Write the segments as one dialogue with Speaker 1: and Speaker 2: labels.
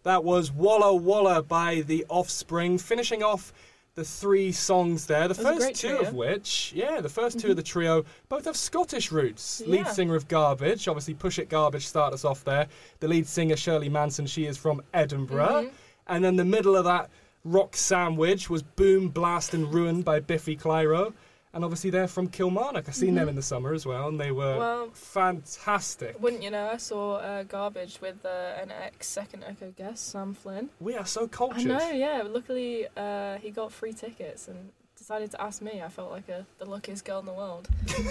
Speaker 1: That was Walla Walla by The Offspring, finishing off the 3 songs there. The first 2 of which, the first 2 of the trio both have Scottish roots.
Speaker 2: Yeah.
Speaker 1: Lead singer of Garbage, obviously Push It Garbage started us off there. The lead singer, Shirley Manson, she is from Edinburgh. And then the middle of that rock sandwich was Boom, Blast and Ruin by Biffy Clyro. And obviously they're from Kilmarnock. I've seen them in the summer as well, and they were fantastic.
Speaker 2: Wouldn't you know, I saw Garbage with an ex-Second Echo guest, Sam Flynn.
Speaker 1: We are so cultured.
Speaker 2: I know, yeah. Luckily, he got free tickets and decided to ask me. I felt like the luckiest girl in the world.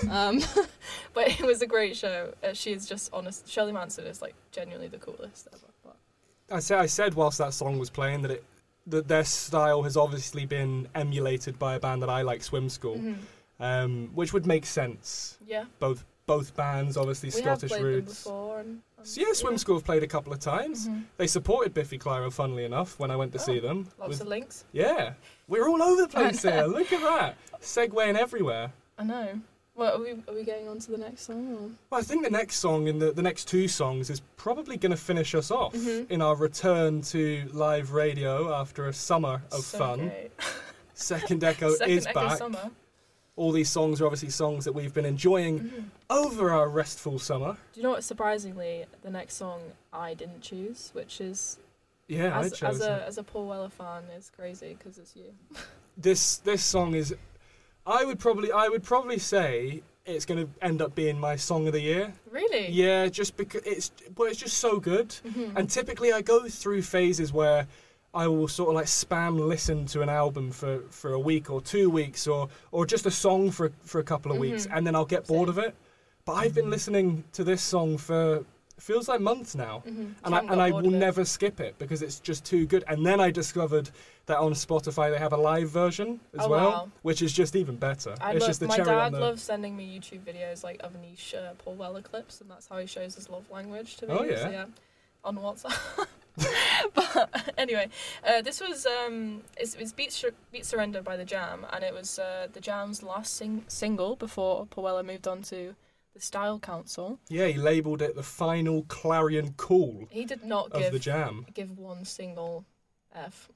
Speaker 2: But it was a great show. She is just honest. Shirley Manson is like genuinely the coolest ever. But.
Speaker 1: I said whilst that song was playing that their style has obviously been emulated by a band that I like, Swim School, which would make sense.
Speaker 2: Yeah.
Speaker 1: Both bands, obviously, Scottish
Speaker 2: roots.
Speaker 1: roots.
Speaker 2: Before
Speaker 1: Swim School have played a couple of times. They supported Biffy Clyro, funnily enough, when I went to see them.
Speaker 2: Lots of links.
Speaker 1: Yeah. We're all over the place here. Look at that. Segueing everywhere.
Speaker 2: I know. Well, are we getting on to the next song? Or?
Speaker 1: Well, I think the next song in the next 2 songs is probably going to finish us off in our return to live radio after a summer of fun.
Speaker 2: Great.
Speaker 1: Second Echo is back.
Speaker 2: Summer.
Speaker 1: All these songs are obviously songs that we've been enjoying over our restful summer.
Speaker 2: Do you know what? Surprisingly, the next song I didn't choose, which is
Speaker 1: I chose
Speaker 2: as a Paul Weller fan is crazy because it's you.
Speaker 1: This song is. I would probably say it's going to end up being my song of the year.
Speaker 2: Really?
Speaker 1: Yeah, just because it's just so good. And typically I go through phases where I will sort of like spam listen to an album for a week or 2 weeks or just a song for a couple of weeks, and then I'll get bored of it. But I've been listening to this song for feels like months now, and I will never skip it because it's just too good. And then I discovered that on Spotify they have a live version as well, which is just even better.
Speaker 2: My dad loves sending me YouTube videos like of niche Paul Weller clips, and that's how he shows his love language to me.
Speaker 1: Oh yeah,
Speaker 2: so, yeah, on WhatsApp. But anyway, this was it's Beat Surrender by The Jam, and it was The Jam's last single before Paul Weller moved on to the Style Council. Yeah,
Speaker 1: he labelled it the final clarion call.
Speaker 2: He did not give one single F.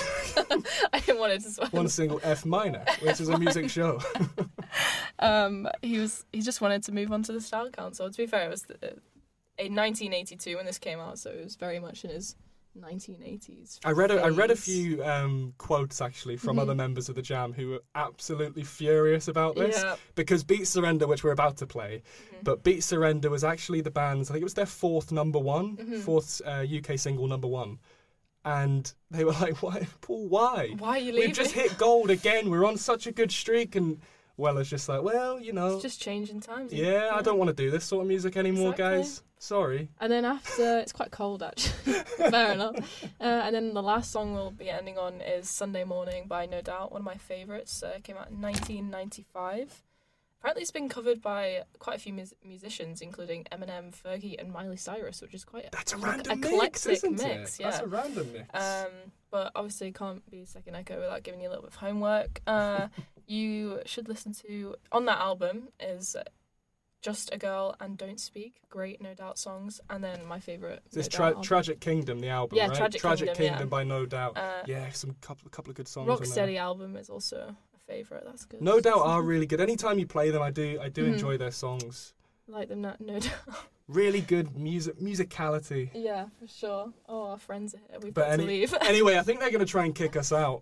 Speaker 2: I didn't want it to swell.
Speaker 1: One single F minor, which is a music show.
Speaker 2: He just wanted to move on to the Style Council. To be fair, it was in 1982 when this came out, so it was very much in his 1980s.
Speaker 1: I read a few quotes actually from other members of the Jam who were absolutely furious about this because Beat Surrender, which we're about to play, but Beat Surrender was actually the band's, I think it was their fourth UK single #1. And they were like, "Why, Paul? Why?
Speaker 2: Why are you leaving?
Speaker 1: We've just hit gold again. We're on such a good streak." And Weller's just like, "Well, you know,
Speaker 2: it's just changing times."
Speaker 1: Yeah, I don't want to do this sort of music anymore, guys. Sorry.
Speaker 2: And then after, it's quite cold actually. Fair enough. And then the last song we'll be ending on is Sunday Morning by No Doubt, one of my favourites. Came out in 1995. Apparently it's been covered by quite a few musicians, including Eminem, Fergie and Miley Cyrus, which is quite
Speaker 1: a random
Speaker 2: eclectic
Speaker 1: mix. Yeah. That's a random mix.
Speaker 2: But obviously can't be Second Echo without giving you a little bit of homework. You should listen to, on that album is Just a Girl and Don't Speak, great No Doubt songs, and then my favourite.
Speaker 1: This Tragic Kingdom, the album, right? Tragic Kingdom by No Doubt. Some couple of good songs.
Speaker 2: Rocksteady album is also favourite. That's good.
Speaker 1: No Doubt are really good. Anytime you play them, I do enjoy their songs.
Speaker 2: Like them, no doubt.
Speaker 1: Really good musicality.
Speaker 2: Yeah, for sure. Oh, our friends are here. We've got to leave.
Speaker 1: Anyway, I think they're going to try and kick us out.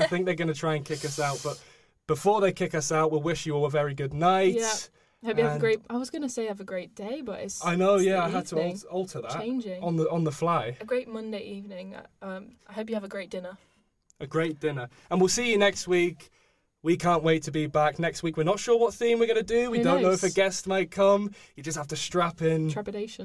Speaker 1: But before they kick us out, we'll wish you all a very good night.
Speaker 2: Yeah. Hope you have a great. I was going to say have a great day, but it's.
Speaker 1: I know. Yeah, I had to alter that.
Speaker 2: Changing
Speaker 1: on the fly.
Speaker 2: A great Monday evening. I hope you have a great dinner.
Speaker 1: A great dinner, and we'll see you next week. We can't wait to be back next week. We're not sure what theme we're going to do. We don't know if a guest might come. You just have to strap in.
Speaker 2: Trepidation.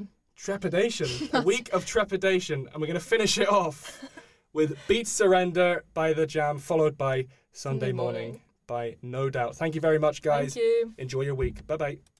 Speaker 1: A week of trepidation. And we're going to finish it off with Beat Surrender by The Jam, followed by Sunday Morning by No Doubt. Thank you very much, guys.
Speaker 2: Thank you.
Speaker 1: Enjoy your week. Bye-bye.